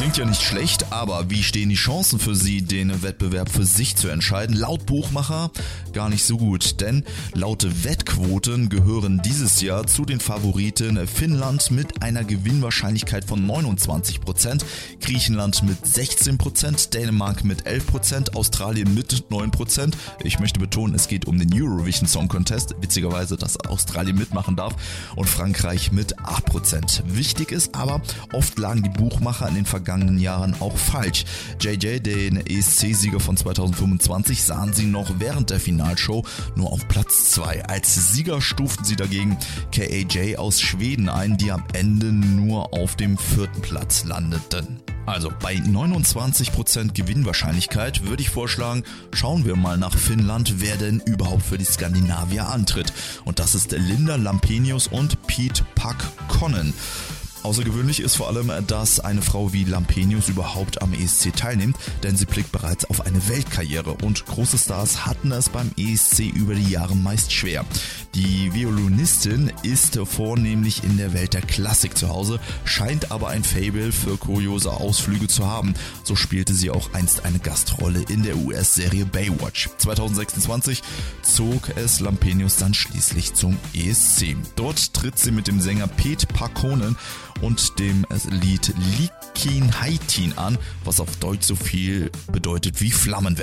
Klingt ja nicht schlecht, aber wie stehen die Chancen für sie, den Wettbewerb für sich zu entscheiden? Laut Buchmacher gar nicht so gut, denn laut Wettquoten gehören dieses Jahr zu den Favoriten Finnland mit einer Gewinnwahrscheinlichkeit von 29%, Griechenland mit 16%, Dänemark mit 11%, Australien mit 9%. Ich möchte betonen, es geht um den Eurovision Song Contest, witzigerweise, dass Australien mitmachen darf, und Frankreich mit 8%. Wichtig ist aber, oft lagen die Buchmacher in den vergangenen Jahren auch falsch. JJ, den ESC-Sieger von 2025, sahen sie noch während der Finalshow nur auf Platz 2. Als Sieger stuften sie dagegen KAJ aus Schweden ein, die am Ende nur auf dem 4. Platz landeten. Also bei 29% Gewinnwahrscheinlichkeit würde ich vorschlagen, schauen wir mal nach Finnland, wer denn überhaupt für die Skandinavier antritt. Und das ist Linda Lampenius und Pete Pakkonen. Außergewöhnlich ist vor allem, dass eine Frau wie Lampenius überhaupt am ESC teilnimmt, denn sie blickt bereits auf eine Weltkarriere und große Stars hatten es beim ESC über die Jahre meist schwer. Die Violinistin ist vornehmlich in der Welt der Klassik zu Hause, scheint aber ein Faible für kuriose Ausflüge zu haben. So spielte sie auch einst eine Gastrolle in der US-Serie Baywatch. 2026 zog es Lampenius dann schließlich zum ESC. Dort tritt sie mit dem Sänger Pete Pakkonen und dem Lied Liikin Haitin an, was auf Deutsch so viel bedeutet wie Flammenwerfer.